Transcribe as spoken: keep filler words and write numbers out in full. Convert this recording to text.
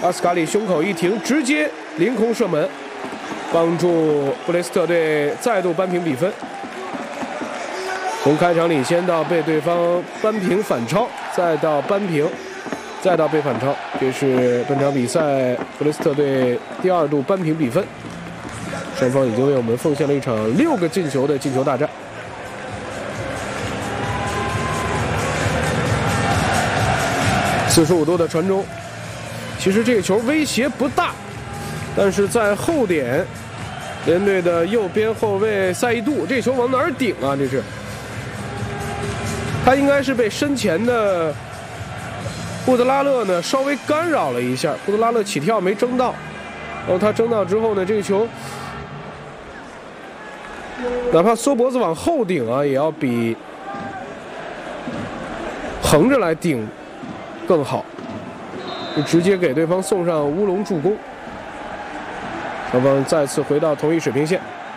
阿斯卡里胸口一停，直接凌空射门，帮助布雷斯特队再度扳平比分。从开场领先到被对方扳平反超，再到扳平，再到被反超，这是本场比赛布雷斯特队第二度扳平比分。双方已经为我们奉献了一场六个进球的进球大战。四十五度的传中，其实这个球威胁不大，但是在后点，联队的右边后卫赛义杜，这球往哪儿顶啊？这是，他应该是被身前的布德拉勒呢稍微干扰了一下，布德拉勒起跳没争到，然后他争到之后呢，这个球哪怕缩脖子往后顶啊，也要比横着来顶更好，就直接给对方送上乌龙助攻。双方再次回到同一水平线。